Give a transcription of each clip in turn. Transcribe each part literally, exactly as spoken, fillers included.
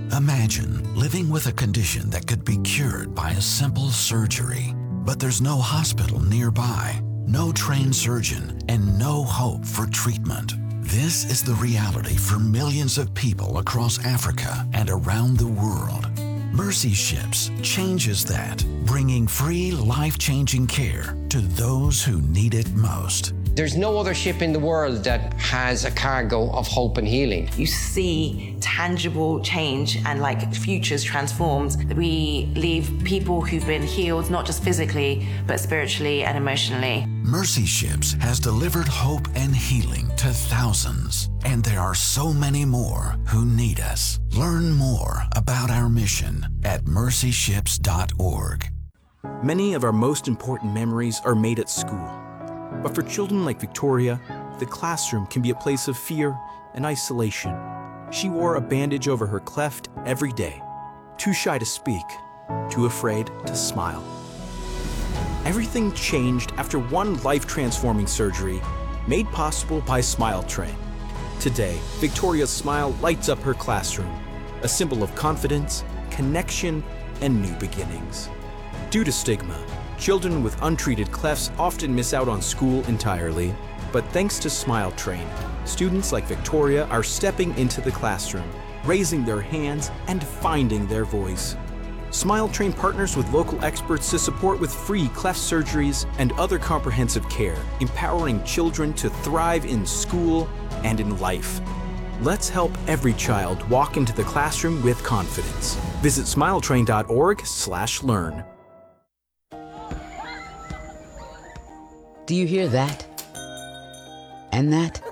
Imagine living with a condition that could be cured by a simple surgery, but there's no hospital nearby, no trained surgeon, and no hope for treatment. This is the reality for millions of people across Africa and around the world. Mercy Ships changes that, bringing free, life-changing care to those who need it most. There's no other ship in the world that has a cargo of hope and healing. You see tangible change and like futures transformed. We leave people who've been healed, not just physically, but spiritually and emotionally. Mercy Ships has delivered hope and healing to thousands, and there are so many more who need us. Learn more about our mission at mercy ships dot org. Many of our most important memories are made at school. But for children like Victoria, the classroom can be a place of fear and isolation. She wore a bandage over her cleft every day, too shy to speak, too afraid to smile. Everything changed after one life-transforming surgery made possible by Smile Train. Today, Victoria's smile lights up her classroom, a symbol of confidence, connection, and new beginnings. Due to stigma, children with untreated clefts often miss out on school entirely, but thanks to Smile Train, students like Victoria are stepping into the classroom, raising their hands, and finding their voice. Smile Train partners with local experts to support with free cleft surgeries and other comprehensive care, empowering children to thrive in school and in life. Let's help every child walk into the classroom with confidence. Visit smile train dot org slash learn. Do you hear that? And that?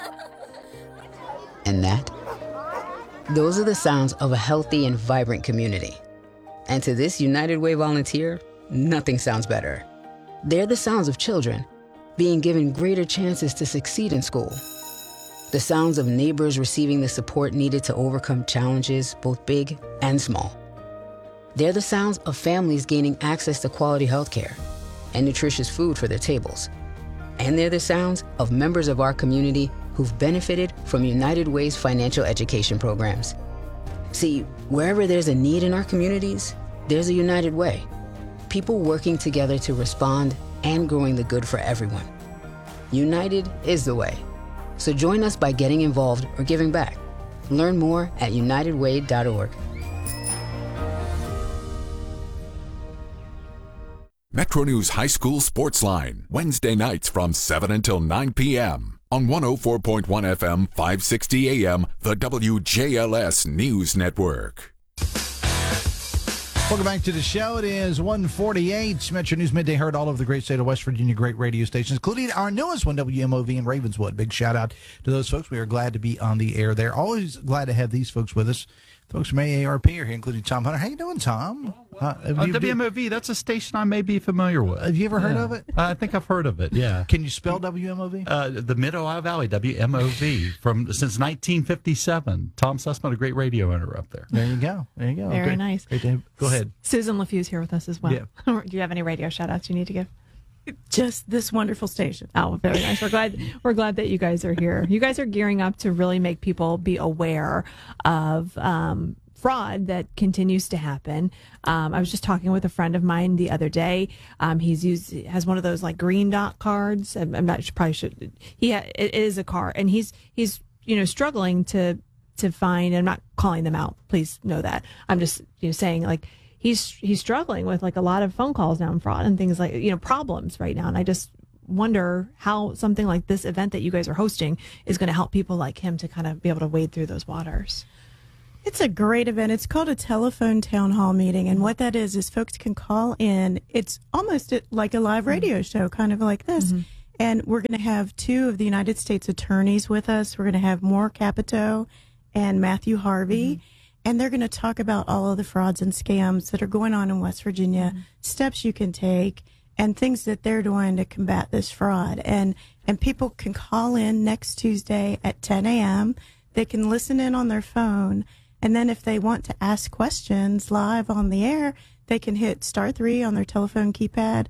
And that? Those are the sounds of a healthy and vibrant community. And to this United Way volunteer, nothing sounds better. They're the sounds of children being given greater chances to succeed in school. The sounds of neighbors receiving the support needed to overcome challenges, both big and small. They're the sounds of families gaining access to quality healthcare and nutritious food for their tables. And they're the sounds of members of our community who've benefited from United Way's financial education programs. See, wherever there's a need in our communities, there's a United Way. People working together to respond and growing the good for everyone. United is the way. So join us by getting involved or giving back. Learn more at united way dot org. Metro News High School Sports Line, Wednesday nights from seven until nine p.m. on one oh four point one F M, five sixty A M, the W J L S News Network. Welcome back to the show. It is one forty-eight. Metro News Midday heard all over the great state of West Virginia, great radio stations, including our newest one, W M O V in Ravenswood. Big shout out to those folks. We are glad to be on the air there. Always glad to have these folks with us. Folks from A A R P are here, including Tom Hunter. How you doing, Tom? Uh, uh, W M O V, that's a station I may be familiar with. Have you ever heard yeah. of it? Uh, I think I've heard of it, yeah. Can you spell W M O V? Uh, the Mid-Ohio Valley, W M O V, from since nineteen fifty-seven. Tom Sussman, a great radio owner up there. There you go. There you go. Very great. nice. Great to have, go ahead. Susan LaFew here with us as well. Yeah. Do you have any radio shout-outs you need to give? Just this wonderful station. Oh, very nice. We're glad we're glad that you guys are here. You guys are gearing up to really make people be aware of um, fraud that continues to happen. Um, I was just talking with a friend of mine the other day. Um, he's used has one of those like green dot cards. I'm, I'm not probably should. He ha, it is a card, and he's he's you know struggling to to find. I'm not calling them out. Please know that. I'm just you know saying like. He's he's struggling with like a lot of phone calls now and fraud and things like, you know, problems right now. And I just wonder how something like this event that you guys are hosting is going to help people like him to kind of be able to wade through those waters. It's a great event. It's called a telephone town hall meeting. And what that is, is folks can call in. It's almost like a live radio mm-hmm. show, kind of like this. Mm-hmm. And we're going to have two of the United States attorneys with us. We're going to have Moore Capito and Matthew Harvey. Mm-hmm. And they're going to talk about all of the frauds and scams that are going on in West Virginia, mm-hmm. steps you can take, and things that they're doing to combat this fraud. And and people can call in next Tuesday at ten a.m. They can listen in on their phone. And then if they want to ask questions live on the air, they can hit star three on their telephone keypad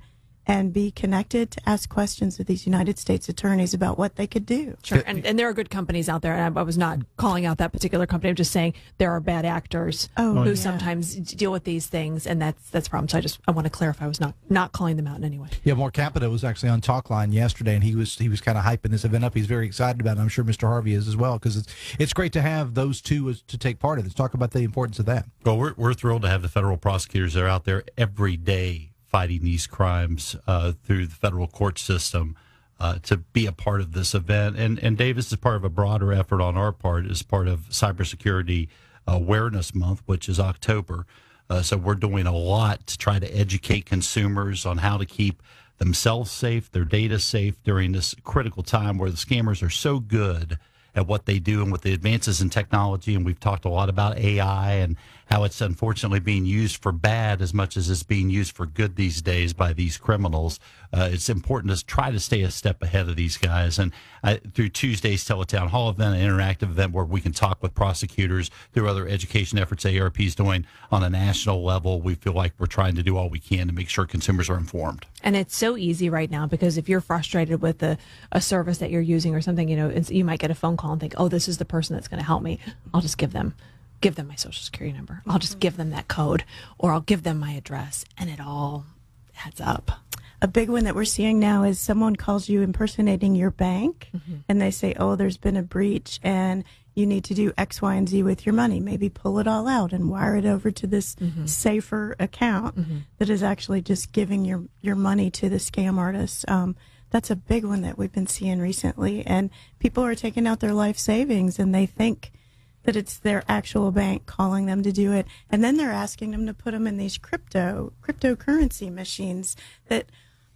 and be connected to ask questions of these United States attorneys about what they could do. Sure, and, and there are good companies out there, and I, I was not calling out that particular company. I'm just saying there are bad actors Oh, who yeah. sometimes deal with these things, and that's that's a problem. So I just I want to clarify, I was not not calling them out in any way. Yeah, Mark Capita was actually on Talkline yesterday, and he was he was kind of hyping this event up. He's very excited about it. I'm sure Mister Harvey is as well, because it's it's great to have those two as, to take part in this. Talk about the importance of that. Well, we're we're thrilled to have the federal prosecutors that are out there every day fighting these crimes uh, through the federal court system uh, to be a part of this event. And and Davis is part of a broader effort on our part as part of Cybersecurity Awareness Month, which is October. Uh, so we're doing a lot to try to educate consumers on how to keep themselves safe, their data safe during this critical time where the scammers are so good at what they do and with the advances in technology. And we've talked a lot about A I and how it's unfortunately being used for bad as much as it's being used for good these days by these criminals. Uh, it's important to try to stay a step ahead of these guys. And uh, through Tuesday's Teletown Hall event, an interactive event where we can talk with prosecutors, through other education efforts A A R P is doing on a national level, we feel like we're trying to do all we can to make sure consumers are informed. And it's so easy right now, because if you're frustrated with a, a service that you're using or something, you know, it's, you might get a phone call and think, oh, this is the person that's going to help me. I'll just give them give them my social security number. I'll just give them that code, or I'll give them my address, and it all adds up. A big one that we're seeing now is someone calls you impersonating your bank, mm-hmm. and they say, oh, there's been a breach and you need to do X, Y, and Z with your money. Maybe pull it all out and wire it over to this mm-hmm. safer account mm-hmm. that is actually just giving your, your money to the scam artist. Um, that's a big one that we've been seeing recently. And people are taking out their life savings, and they think that it's their actual bank calling them to do it. And then they're asking them to put them in these crypto, cryptocurrency machines that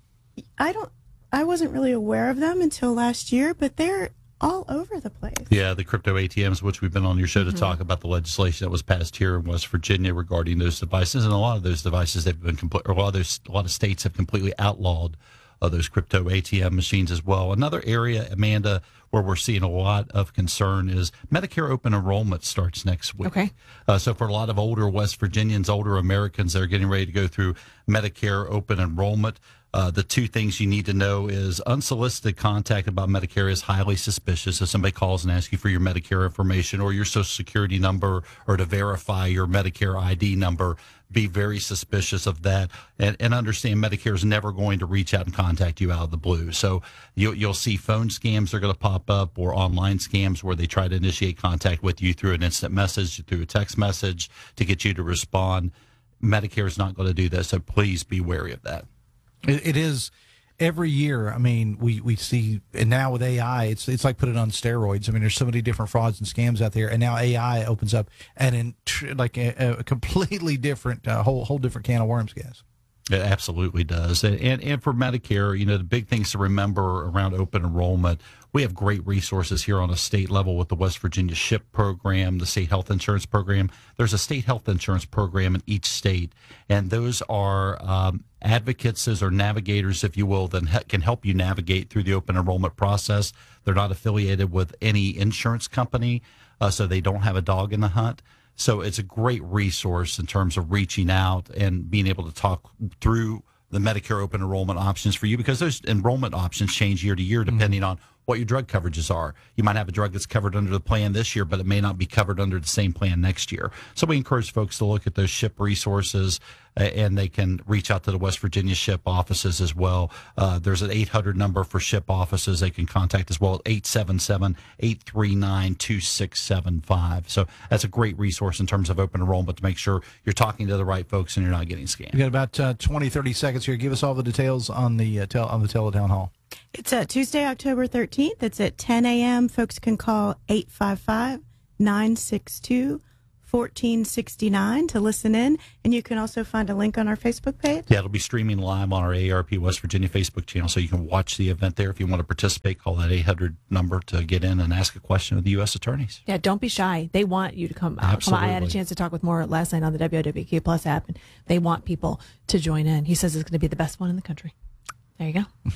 I don't, I wasn't really aware of them until last year, but they're all over the place. Yeah, the crypto A T Ms, which we've been on your show to mm-hmm. talk about the legislation that was passed here in West Virginia regarding those devices. And a lot of those devices have been complete, or a lot of those, a lot of states have completely outlawed uh, those crypto A T M machines as well. Another area, Amanda, where we're seeing a lot of concern is Medicare open enrollment starts next week. Okay. Uh, so for a lot of older West Virginians, older Americans that are getting ready to go through Medicare open enrollment, uh, the two things you need to know is unsolicited contact about Medicare is highly suspicious. If somebody calls and asks you for your Medicare information or your Social Security number or to verify your Medicare I D number, be very suspicious of that, and, and understand Medicare is never going to reach out and contact you out of the blue. So you'll, you'll see phone scams are going to pop up, or online scams where they try to initiate contact with you through an instant message, through a text message to get you to respond. Medicare is not going to do that, so please be wary of that. It, it is every year. I mean, we, we see, and now with A I, it's it's like put it on steroids. I mean, there's so many different frauds and scams out there, and now A I opens up and in like a, a completely different, uh, whole whole different can of worms, guys. It absolutely does. And, and and for Medicare, you know, the big things to remember around open enrollment, we have great resources here on a state level with the West Virginia SHIP program, the state health insurance program. There's a state health insurance program in each state, and those are um, advocates, those are navigators, if you will, that he- can help you navigate through the open enrollment process. They're not affiliated with any insurance company, uh, so they don't have a dog in the hunt. So it's a great resource in terms of reaching out and being able to talk through the Medicare open enrollment options for you, because those enrollment options change year to year depending mm-hmm. on what your drug coverages are. You might have a drug that's covered under the plan this year, but it may not be covered under the same plan next year. So we encourage folks to look at those SHIP resources, uh, and they can reach out to the West Virginia SHIP offices as well. Uh, there's an eight hundred number for SHIP offices they can contact as well, eight seven seven, eight three nine, two six seven five. So that's a great resource in terms of open enrollment to make sure you're talking to the right folks and you're not getting scammed. We got about uh, twenty, thirty seconds here. Give us all the details on the uh, tel- on the Teletown Hall. It's uh, Tuesday, October thirteenth. It's at ten a.m. Folks can call eight five five, nine six two, one four six nine to listen in. And you can also find a link on our Facebook page. Yeah, it'll be streaming live on our A A R P West Virginia Facebook channel, so you can watch the event there. If you want to participate, call that eight hundred number to get in and ask a question of the U S attorneys. Yeah, don't be shy. They want you to come out. Come out. I had a chance to talk with Moore last night on the W O W K Plus app, and they want people to join in. He says it's going to be the best one in the country. There you go.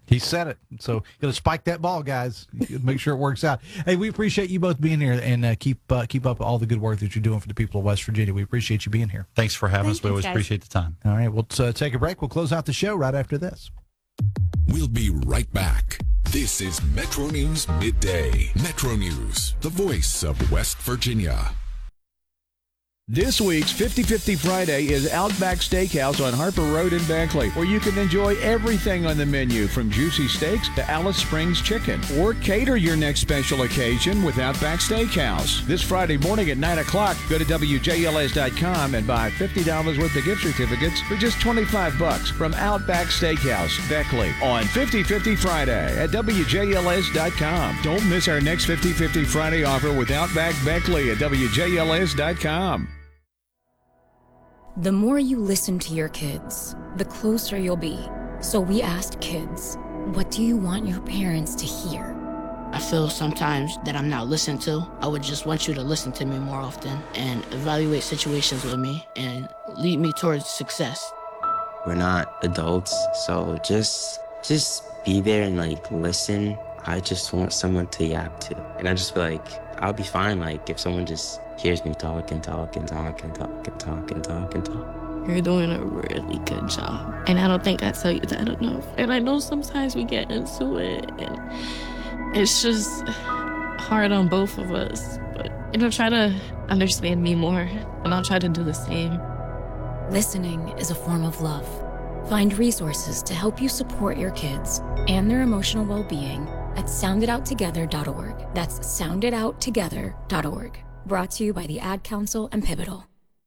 He said it. So going to spike that ball, guys. Make sure it works out. Hey, we appreciate you both being here, and uh, keep uh, keep up all the good work that you're doing for the people of West Virginia. We appreciate you being here. Thanks for having Thank us. We you, always guys. appreciate the time. All right, we'll uh, take a break. We'll close out the show right after this. We'll be right back. This is Metro News Midday. Metro News, the voice of West Virginia. This week's fifty fifty Friday is Outback Steakhouse on Harper Road in Beckley, where you can enjoy everything on the menu, from juicy steaks to Alice Springs chicken. Or cater your next special occasion with Outback Steakhouse. This Friday morning at nine o'clock, go to W J L S dot com and buy fifty dollars worth of gift certificates for just twenty-five bucks from Outback Steakhouse, Beckley, on fifty fifty Friday at W J L S dot com. Don't miss our next fifty fifty Friday offer with Outback Beckley at W J L S dot com. The more you listen to your kids, the closer you'll be. So we asked kids, what do you want your parents to hear? I feel sometimes that I'm not listened to. I would just want you to listen to me more often and evaluate situations with me and lead me towards success. We're not adults, so just just be there and like listen. I just want someone to yap to. And I just feel like I'll be fine like if someone just hears me talk and talk and talk and talk and talk and talk and talk. You're doing a really good job. And I don't think I tell you that enough. And I know sometimes we get into it and it's just hard on both of us. But, you know, try to understand me more and I'll try to do the same. Listening is a form of love. Find resources to help you support your kids and their emotional well-being at sound it out together dot org. That's sound it out together dot org. Brought to you by the Ad Council and Pivotal.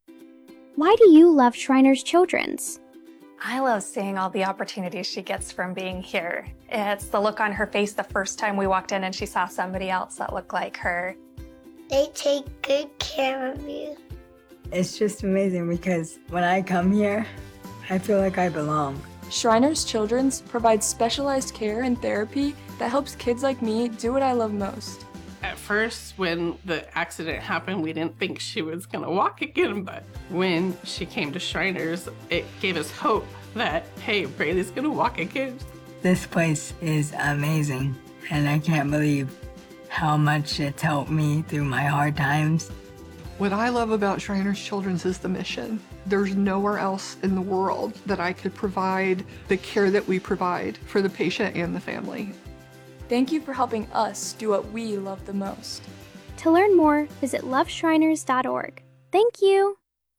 Why do you love Shriners Children's? I love seeing all the opportunities she gets from being here. It's the look on her face the first time we walked in and she saw somebody else that looked like her. They take good care of you. It's just amazing because when I come here, I feel like I belong. Shriners Children's provides specialized care and therapy that helps kids like me do what I love most. At first, when the accident happened, we didn't think she was gonna walk again, but when she came to Shriners, it gave us hope that, hey, Braylee's gonna walk again. This place is amazing, and I can't believe how much it's helped me through my hard times. What I love about Shriners Children's is the mission. There's nowhere else in the world that I could provide the care that we provide for the patient and the family. Thank you for helping us do what we love the most. To learn more, visit love shriners dot org. Thank you.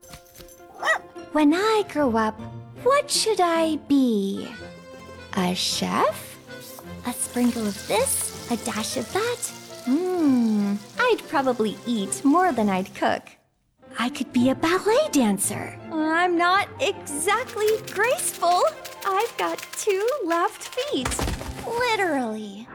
When I grow up, what should I be? A chef? A sprinkle of this, a dash of that? Mmm, I'd probably eat more than I'd cook. I could be a ballet dancer. I'm not exactly graceful. I've got two left feet, literally.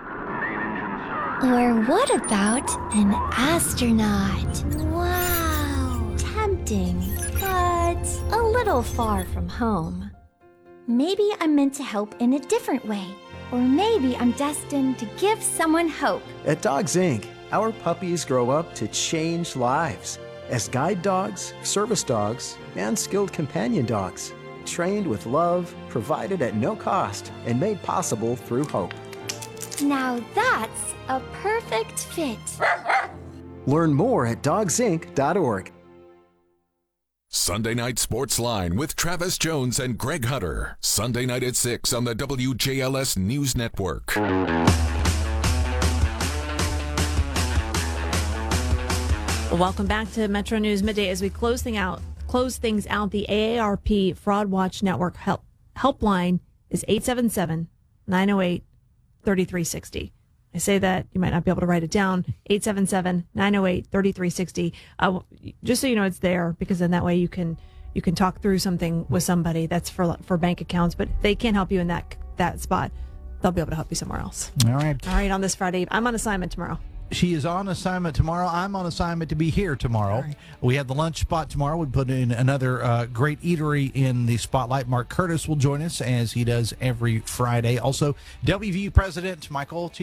Or what about an astronaut? Wow, tempting, but a little far from home. Maybe I'm meant to help in a different way. Or maybe I'm destined to give someone hope. At Dogs Incorporated, our puppies grow up to change lives as guide dogs, service dogs, and skilled companion dogs, trained with love, provided at no cost, and made possible through hope. Now that's a perfect fit. Learn more at dogs inc dot org. Sunday Night Sports Line with Travis Jones and Greg Hunter. Sunday night at six on the W J L S News Network. Welcome back to Metro News Midday. As we close thing out, close things out, the A A R P Fraud Watch Network help, helpline is eight seven seven, nine oh eight, three three six oh. I say that, you might not be able to write it down, eight seven seven, nine oh eight, three three six oh. Uh, just so you know it's there, because then that way you can you can talk through something with somebody. That's for for bank accounts, but they can't help you in that that spot. They'll be able to help you somewhere else. All right. All right, on this Friday. I'm on assignment tomorrow. She is on assignment tomorrow. I'm on assignment to be here tomorrow. Right. We have the lunch spot tomorrow. We put in another uh, great eatery in the spotlight. Mark Curtis will join us as he does every Friday. Also, W V U President Michael T.